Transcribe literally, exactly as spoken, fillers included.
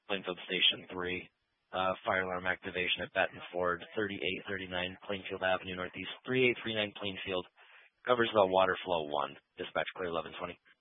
Plainfield Station three. Uh, fire alarm activation at Baton Ford, thirty-eight thirty-nine Plainfield Avenue Northeast, three eight three nine Plainfield. Covers the water flow one. Dispatch clear eleven twenty.